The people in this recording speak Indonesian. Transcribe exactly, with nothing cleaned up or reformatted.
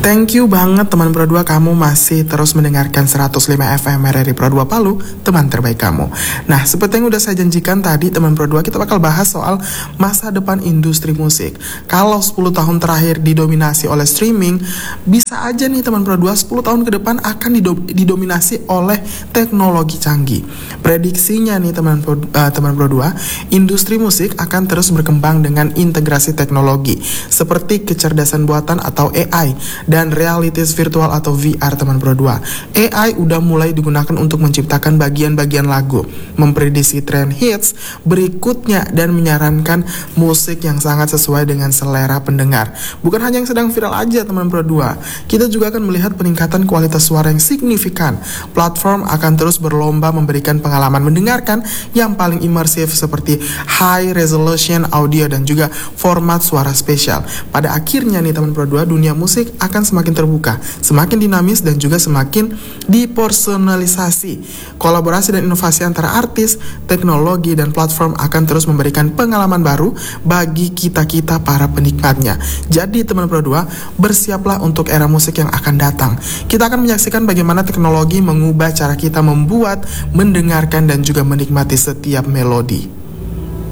Thank you banget teman Pro dua, kamu masih terus mendengarkan seratus lima F M R R I Pro dua Palu, teman terbaik kamu. Nah, seperti yang udah saya janjikan tadi teman Pro dua, kita bakal bahas soal masa depan industri musik. Kalau sepuluh tahun terakhir didominasi oleh streaming, bisa aja nih teman Pro dua, sepuluh tahun ke depan akan dido- didominasi oleh teknologi canggih. Prediksinya nih teman Pro, uh, teman Pro dua, industri musik akan terus berkembang dengan integrasi teknologi seperti kecerdasan buatan atau A I dan realities virtual atau V R teman Pro dua. A I udah mulai digunakan untuk menciptakan bagian-bagian lagu, memprediksi tren hits berikutnya dan menyarankan musik yang sangat sesuai dengan selera pendengar. Bukan hanya yang sedang viral aja teman Pro dua, kita juga akan melihat peningkatan kualitas suara yang signifikan. Platform akan terus berlomba memberikan pengalaman mendengarkan yang paling imersif seperti high resolution audio dan juga format suara spesial. Pada akhirnya nih teman Pro dua, dunia musik akan semakin terbuka, semakin dinamis dan juga semakin dipersonalisasi. Kolaborasi dan inovasi antara artis, teknologi dan platform akan terus memberikan pengalaman baru bagi kita-kita para penikmatnya. Jadi teman Pro dua, bersiaplah untuk era musik yang akan datang. Kita akan menyaksikan bagaimana teknologi mengubah cara kita membuat, mendengarkan dan juga menikmati setiap melodi.